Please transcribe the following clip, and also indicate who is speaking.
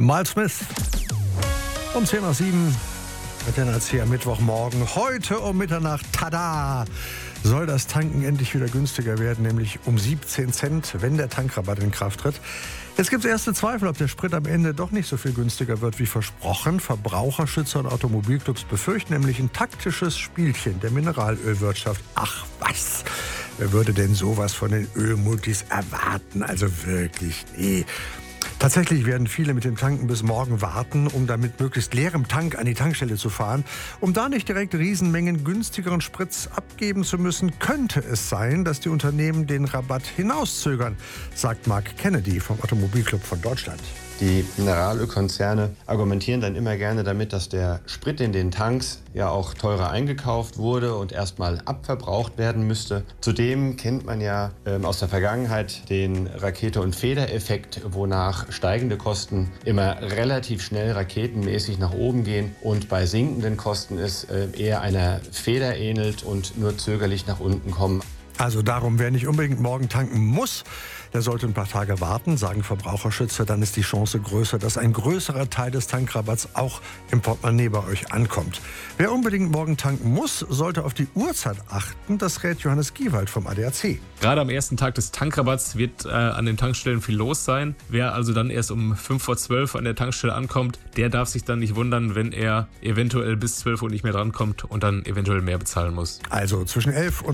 Speaker 1: Miles Smith. Um 10:07 mit der NRC am Mittwochmorgen. Heute um Mitternacht, tada, soll das Tanken endlich wieder günstiger werden, nämlich um 17 Cent, wenn der Tankrabatt in Kraft tritt. Jetzt gibt es erste Zweifel, ob der Sprit am Ende doch nicht so viel günstiger wird wie versprochen. Verbraucherschützer und Automobilclubs befürchten nämlich ein taktisches Spielchen der Mineralölwirtschaft. Ach was, wer würde denn sowas von den Ölmultis erwarten? Also wirklich, nee. Tatsächlich werden viele mit dem Tanken bis morgen warten, um dann mit möglichst leerem Tank an die Tankstelle zu fahren. Um da nicht direkt Riesenmengen günstigeren Spritz abgeben zu müssen, könnte es sein, dass die Unternehmen den Rabatt hinauszögern, sagt Mark Kennedy vom Automobilclub von Deutschland.
Speaker 2: Die Mineralölkonzerne argumentieren dann immer gerne damit, dass der Sprit in den Tanks ja auch teurer eingekauft wurde und erstmal abverbraucht werden müsste. Zudem kennt man ja aus der Vergangenheit den Rakete- und Federeffekt, wonach steigende Kosten immer relativ schnell raketenmäßig nach oben gehen und bei sinkenden Kosten es eher einer Feder ähnelt und nur zögerlich nach unten kommen.
Speaker 1: Also darum, wer nicht unbedingt morgen tanken muss, der sollte ein paar Tage warten, sagen Verbraucherschützer. Dann ist die Chance größer, dass ein größerer Teil des Tankrabatts auch im Portemonnaie bei euch ankommt. Wer unbedingt morgen tanken muss, sollte auf die Uhrzeit achten. Das rät Johannes Giewald vom ADAC.
Speaker 3: Gerade am ersten Tag des Tankrabatts wird an den Tankstellen viel los sein. Wer also dann erst um 11:05 an der Tankstelle ankommt, der darf sich dann nicht wundern, wenn er eventuell bis 12 Uhr nicht mehr drankommt und dann eventuell mehr bezahlen muss.
Speaker 1: Also zwischen 11 und